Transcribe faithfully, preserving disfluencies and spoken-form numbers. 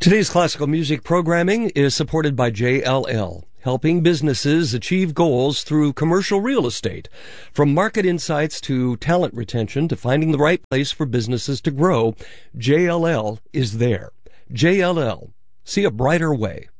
Today's classical music programming is supported by J L L, helping businesses achieve goals through commercial real estate. From market insights to talent retention to finding the right place for businesses to grow, J L L is there. J L L. See a brighter way.